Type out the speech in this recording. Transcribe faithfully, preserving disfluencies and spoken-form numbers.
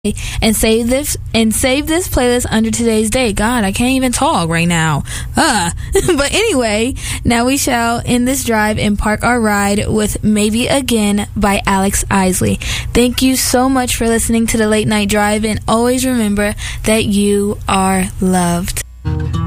and save this and save this playlist under today's date. God, I can't even talk right now. Uh. But anyway, now we shall end this drive and park our ride with Maybe Again by Alex Isley. Thank you so much for listening to the Late Night Drive, and always remember that you are loved.